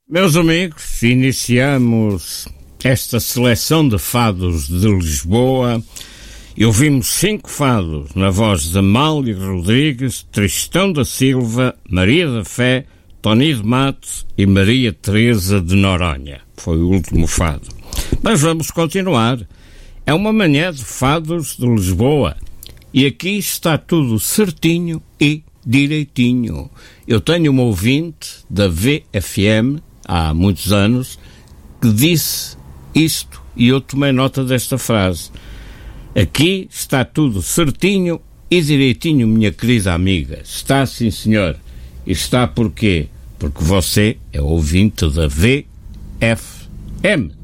Meus amigos, iniciamos esta seleção de fados de Lisboa e ouvimos 5 fados na voz de Amália Rodrigues, Tristão da Silva, Maria da Fé, Toni de Matos e Maria Teresa de Noronha. Foi o último fado. Mas vamos continuar. É uma manhã de fados de Lisboa e aqui está tudo certinho e direitinho. Eu tenho um ouvinte da VFM há muitos anos que disse isto e eu tomei nota desta frase. Aqui está tudo certinho e direitinho, minha querida amiga. Está, sim, senhor. E está porquê? Porque você é ouvinte da VFM.